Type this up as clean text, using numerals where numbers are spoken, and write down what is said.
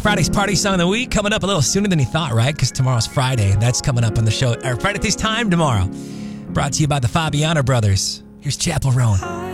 Friday's party song of the week coming up a little sooner than you thought, right? Because tomorrow's Friday, and that's coming up on the show, or Friday at this time tomorrow. Brought to you by the Fabiano Brothers. Here's Chapel Roan.